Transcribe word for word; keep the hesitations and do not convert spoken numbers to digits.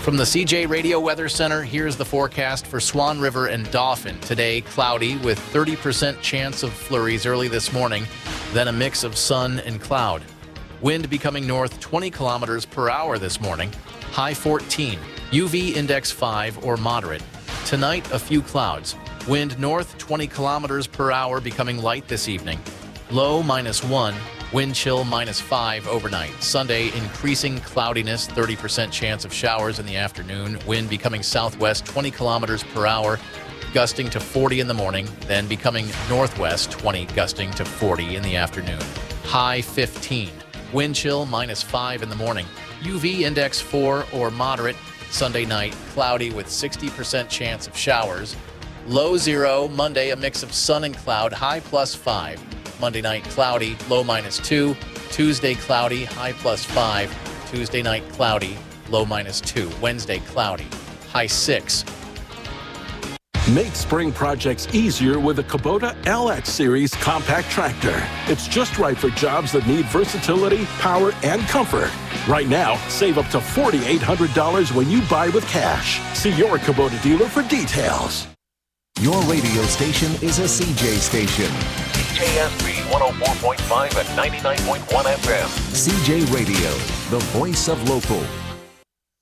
From the C J Radio Weather Center, here's the forecast for Swan River and Dauphin. Today, cloudy with thirty percent chance of flurries early this morning, then a mix of sun and cloud. Wind becoming north twenty kilometers per hour this morning, high fourteen, U V index five or moderate. Tonight, a few clouds. Wind north twenty kilometers per hour becoming light this evening, low minus one. Wind chill minus five overnight. Sunday, increasing cloudiness, thirty percent chance of showers in the afternoon. Wind becoming southwest twenty kilometers per hour, gusting to forty in the morning, then becoming northwest twenty, gusting to forty in the afternoon. High fifteen. Wind chill minus five in the morning. U V index four or moderate. Sunday night, cloudy with sixty percent chance of showers. Low zero. Monday, a mix of sun and cloud, high plus five. Monday night, cloudy, low minus two. Tuesday, cloudy, high plus five. Tuesday night, cloudy, low minus two. Wednesday, cloudy, high six. Make spring projects easier with the Kubota L X Series compact tractor. It's just right for jobs that need versatility, power, and comfort. Right now, save up to four thousand eight hundred dollars when you buy with cash. See your Kubota dealer for details. Your radio station is a C J station. C J S B one oh four point five and ninety-nine point one F M. C J Radio, the voice of local.